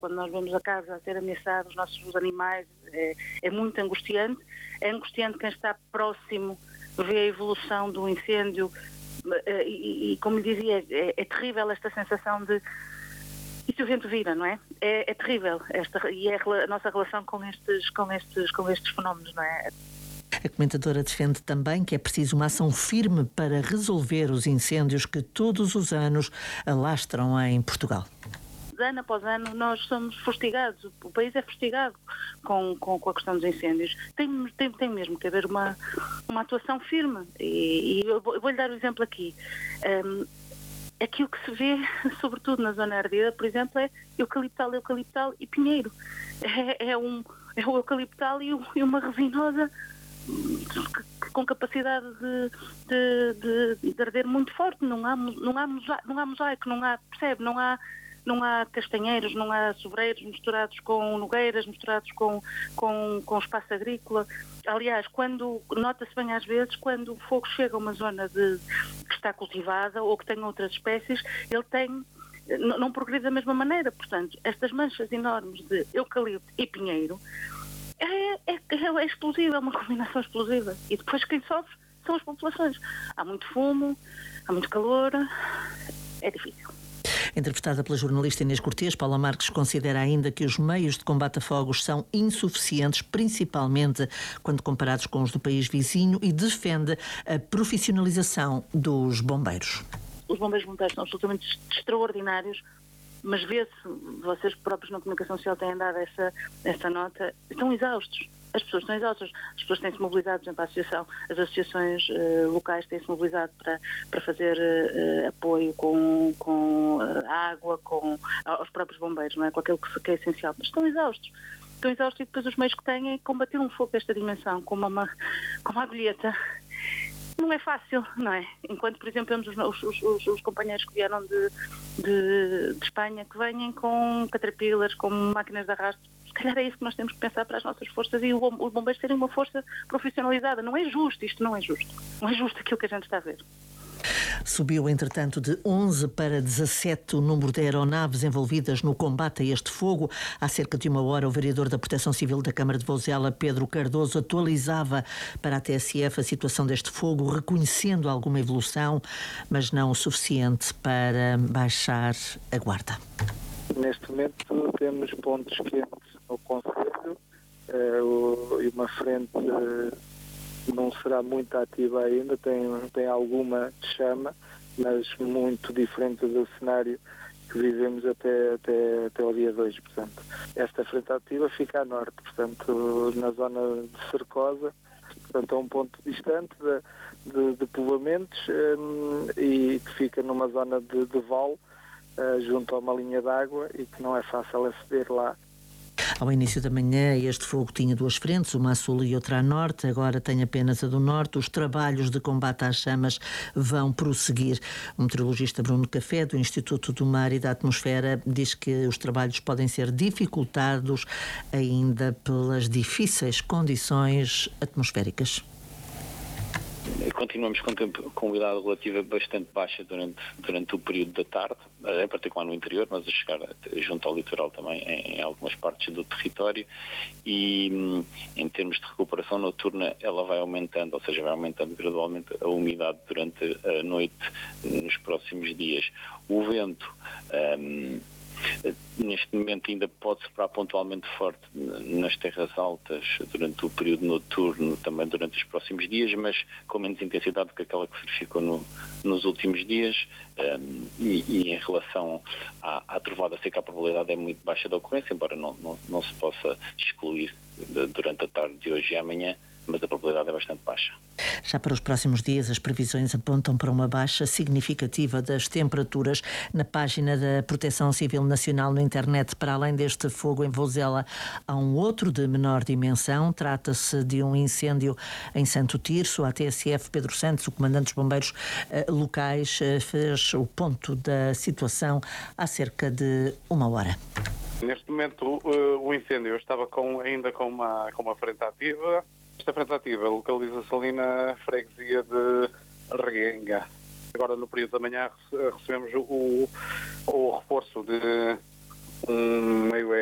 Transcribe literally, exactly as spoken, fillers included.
quando nós vemos a casa a ser ameaçada, os nossos animais, é, é muito angustiante. É angustiante quem está próximo, vê a evolução do incêndio e, e, e como lhe dizia, é, é terrível esta sensação de e se o vento vira, não é? É, é terrível esta, e é a nossa relação com estes, com estes, com estes fenómenos, não é? A comentadora defende também que é preciso uma ação firme para resolver os incêndios que todos os anos alastram em Portugal. Ano após ano nós somos fustigados, o país é fustigado com, com, com a questão dos incêndios. Tem, tem, tem mesmo que haver uma, uma atuação firme e, e eu vou-lhe dar o um exemplo aqui. Um, aqui o que se vê, sobretudo na zona ardida, por exemplo, é eucaliptal, eucaliptal e pinheiro. É, é, um, é o eucaliptal e, um, e uma resinosa com capacidade de, de, de, de arder muito forte. Não há, não há, não há mosaico, não há, percebe, não há Não há castanheiros, não há sobreiros misturados com nogueiras, misturados com, com, com espaço agrícola. Aliás, quando, nota-se bem às vezes, quando o fogo chega a uma zona de, que está cultivada ou que tem outras espécies, ele tem, não, não progride da mesma maneira. Portanto, estas manchas enormes de eucalipto e pinheiro é, é, é explosiva, é uma combinação explosiva. E depois quem sofre são as populações. Há muito fumo, há muito calor, é difícil. Entrevistada pela jornalista Inês Cortês, Paula Marques considera ainda que os meios de combate a fogos são insuficientes, principalmente quando comparados com os do país vizinho, e defende a profissionalização dos bombeiros. Os bombeiros voluntários são absolutamente extraordinários, mas vê-se, vocês próprios na comunicação social têm dado essa, essa nota, estão exaustos. As pessoas estão exaustas, as pessoas têm-se mobilizado, por exemplo, a associação, as associações uh, locais têm-se mobilizado para, para fazer uh, apoio com, com uh, água, com, aos próprios bombeiros, não é? Com aquilo que, que é essencial, mas estão exaustos. Estão exaustos e depois os meios que têm é combater um fogo desta dimensão, com uma, com uma agulheta. Não é fácil, não é? Enquanto, por exemplo, temos os, os, os, os companheiros que vieram de, de, de Espanha, que vêm com caterpillars, com máquinas de arrasto. Se calhar é isso que nós temos que pensar para as nossas forças e os bombeiros terem uma força profissionalizada. Não é justo, isto não é justo. Não é justo aquilo que a gente está a ver. Subiu, entretanto, de onze para dezassete o número de aeronaves envolvidas no combate a este fogo. Há cerca de uma hora, o vereador da Proteção Civil da Câmara de Vozela, Pedro Cardoso, atualizava para a T S F a situação deste fogo, reconhecendo alguma evolução, mas não o suficiente para baixar a guarda. Neste momento temos pontos quentes no Conselho e uma frente não será muito ativa ainda, tem, tem alguma chama, mas muito diferente do cenário que vivemos até, até, até o dia dois. Portanto, esta frente ativa fica a norte, portanto, na zona de Cercosa, portanto, a um ponto distante de, de, de povoamentos um, e que fica numa zona de, de vale, uh, junto a uma linha de água e que não é fácil aceder lá. Ao início da manhã, este fogo tinha duas frentes, uma a sul e outra a norte, agora tem apenas a do norte. Os trabalhos de combate às chamas vão prosseguir. O meteorologista Bruno Café, do Instituto do Mar e da Atmosfera, diz que os trabalhos podem ser dificultados ainda pelas difíceis condições atmosféricas. Continuamos com, tempo, com umidade relativa bastante baixa durante, durante o período da tarde, em particular no interior, mas a chegar junto ao litoral também em, em algumas partes do território, e em termos de recuperação noturna ela vai aumentando, ou seja, vai aumentando gradualmente a umidade durante a noite nos próximos dias. O vento um, neste momento ainda pode soprar pontualmente forte nas terras altas durante o período noturno, também durante os próximos dias, mas com menos intensidade do que aquela que se verificou no, nos últimos dias, um, e, e em relação à, à trovada seca, a probabilidade é muito baixa de ocorrência, embora não, não, não se possa excluir de, durante a tarde de hoje e amanhã, mas a probabilidade é bastante baixa. Já para os próximos dias, as previsões apontam para uma baixa significativa das temperaturas. Na página da Proteção Civil Nacional na internet, para além deste fogo em Vozela, há um outro de menor dimensão. Trata-se de um incêndio em Santo Tirso. A T S F, Pedro Santos, o comandante dos bombeiros eh, locais, eh, fez o ponto da situação há cerca de uma hora. Neste momento, o, o incêndio estava com, ainda com uma, com uma frente ativa. Esta frente ativa localiza-se ali na freguesia de Reguenga. Agora, no período da manhã, recebemos o, o reforço de, um meio